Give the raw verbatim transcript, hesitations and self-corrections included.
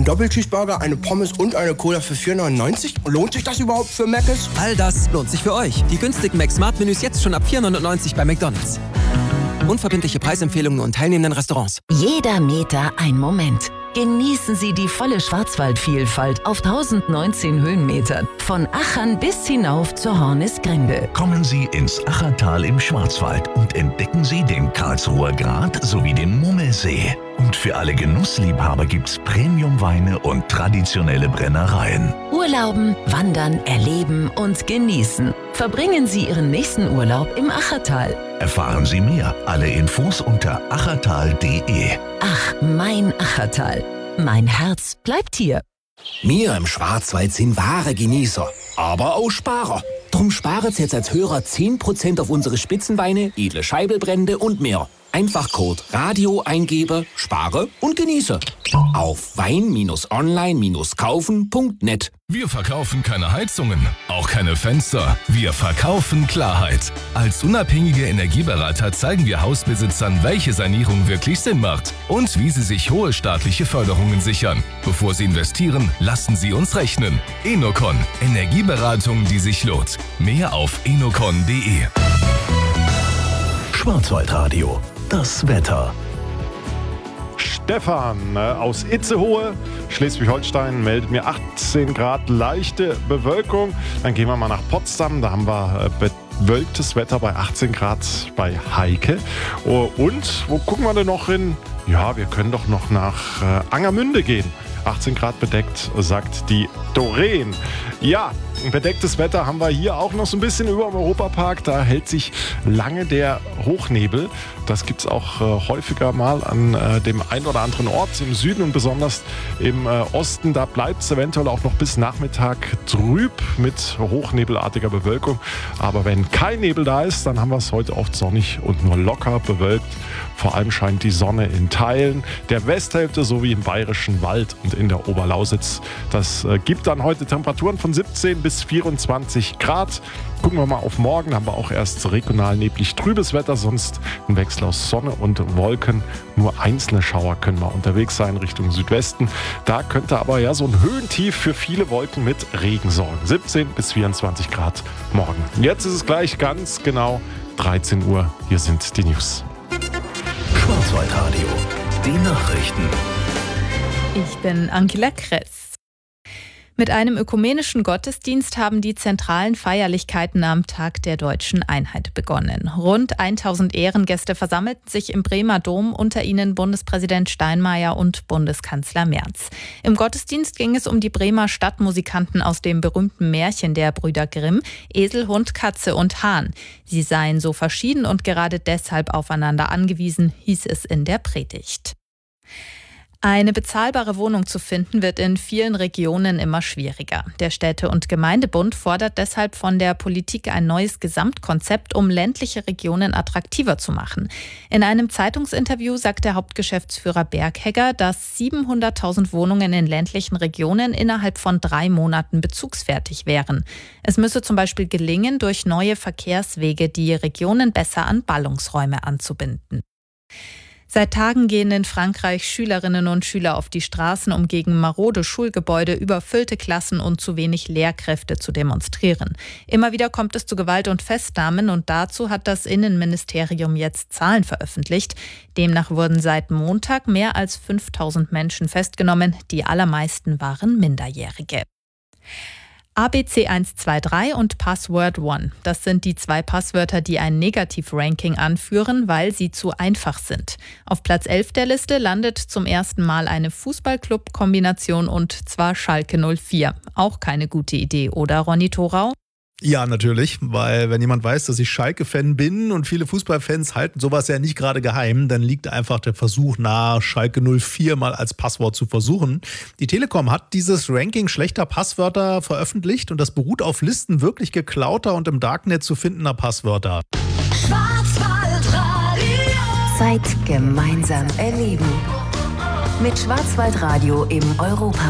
Doppelcheeseburger, eine Pommes und eine Cola für vier neunundneunzig? Lohnt sich das überhaupt für Mc's? All das lohnt sich für euch. Die günstigen Mac-Smart-Menüs jetzt schon ab vier neunundneunzig bei McDonald's. Unverbindliche Preisempfehlungen nur in teilnehmenden Restaurants. Jeder Meter ein Moment. Genießen Sie die volle Schwarzwaldvielfalt auf tausendneunzehn Höhenmetern. Von Achern bis hinauf zur Hornisgrinde. Kommen Sie ins Achertal im Schwarzwald und entdecken Sie den Karlsruher Grat sowie den Mummelsee. Und für alle Genussliebhaber gibt's Premiumweine und traditionelle Brennereien. Urlauben, wandern, erleben und genießen. Verbringen Sie Ihren nächsten Urlaub im Achertal. Erfahren Sie mehr. Alle Infos unter achertal punkt de. Ach, mein Achertal. Mein Herz bleibt hier. Wir im Schwarzwald sind wahre Genießer, aber auch Sparer. Drum sparen Sie jetzt als Hörer zehn Prozent auf unsere Spitzenweine, edle Scheibelbrände und mehr. Einfach Code Radio eingebe, spare und genieße. Auf wein online kaufen punkt net. Wir verkaufen keine Heizungen, auch keine Fenster. Wir verkaufen Klarheit. Als unabhängige Energieberater zeigen wir Hausbesitzern, welche Sanierung wirklich Sinn macht und wie sie sich hohe staatliche Förderungen sichern. Bevor sie investieren, lassen sie uns rechnen. Enocon, Energieberatung, die sich lohnt. Mehr auf enocon punkt de. Schwarzwaldradio. Das Wetter. Stefan äh, aus Itzehoe, Schleswig-Holstein, meldet mir achtzehn Grad leichte Bewölkung. Dann gehen wir mal nach Potsdam, da haben wir äh, bewölktes Wetter bei achtzehn Grad bei Heike. Oh, und wo gucken wir denn noch hin? Ja, wir können doch noch nach äh, Angermünde gehen. achtzehn Grad bedeckt, sagt die Doreen. Ja, ein bedecktes Wetter haben wir hier auch noch so ein bisschen über dem Europapark. Da hält sich lange der Hochnebel. Das gibt es auch äh, häufiger mal an äh, dem einen oder anderen Ort im Süden und besonders im äh, Osten. Da bleibt es eventuell auch noch bis Nachmittag trüb mit hochnebelartiger Bewölkung. Aber wenn kein Nebel da ist, dann haben wir es heute oft sonnig und nur locker bewölkt. Vor allem scheint die Sonne in Teilen der Westhälfte sowie im Bayerischen Wald und in der Oberlausitz. Das äh, gibt dann heute Temperaturen von siebzehn bis vierundzwanzig Grad. Gucken wir mal auf morgen, haben wir auch erst regional neblig trübes Wetter, sonst ein Wechsel aus Sonne und Wolken. Nur einzelne Schauer können mal unterwegs sein Richtung Südwesten. Da könnte aber ja so ein Höhentief für viele Wolken mit Regen sorgen. siebzehn bis vierundzwanzig Grad morgen. Jetzt ist es gleich ganz genau dreizehn Uhr. Hier sind die News. Schwarzwaldradio. Die Nachrichten. Ich bin Angela Kress. Mit einem ökumenischen Gottesdienst haben die zentralen Feierlichkeiten am Tag der Deutschen Einheit begonnen. Rund tausend Ehrengäste versammelten sich im Bremer Dom, unter ihnen Bundespräsident Steinmeier und Bundeskanzler Merz. Im Gottesdienst ging es um die Bremer Stadtmusikanten aus dem berühmten Märchen der Brüder Grimm, Esel, Hund, Katze und Hahn. Sie seien so verschieden und gerade deshalb aufeinander angewiesen, hieß es in der Predigt. Eine bezahlbare Wohnung zu finden, wird in vielen Regionen immer schwieriger. Der Städte- und Gemeindebund fordert deshalb von der Politik ein neues Gesamtkonzept, um ländliche Regionen attraktiver zu machen. In einem Zeitungsinterview sagt der Hauptgeschäftsführer Berghegger, dass siebenhunderttausend Wohnungen in ländlichen Regionen innerhalb von drei Monaten bezugsfertig wären. Es müsse zum Beispiel gelingen, durch neue Verkehrswege die Regionen besser an Ballungsräume anzubinden. Seit Tagen gehen in Frankreich Schülerinnen und Schüler auf die Straßen, um gegen marode Schulgebäude, überfüllte Klassen und zu wenig Lehrkräfte zu demonstrieren. Immer wieder kommt es zu Gewalt und Festnahmen und dazu hat das Innenministerium jetzt Zahlen veröffentlicht. Demnach wurden seit Montag mehr als fünftausend Menschen festgenommen. Die allermeisten waren Minderjährige. A B C eins zwei drei und Password One. Das sind die zwei Passwörter, die ein Negativ-Ranking anführen, weil sie zu einfach sind. Auf Platz elf der Liste landet zum ersten Mal eine Fußballclub-Kombination und zwar Schalke null vier. Auch keine gute Idee, oder Ronny Thorau? Ja, natürlich, weil wenn jemand weiß, dass ich Schalke-Fan bin und viele Fußballfans halten sowas ja nicht gerade geheim, dann liegt einfach der Versuch nahe, Schalke null vier mal als Passwort zu versuchen. Die Telekom hat dieses Ranking schlechter Passwörter veröffentlicht und das beruht auf Listen wirklich geklauter und im Darknet zu findender Passwörter. Schwarzwaldradio. Zeit gemeinsam erleben. Mit Schwarzwaldradio im Europa.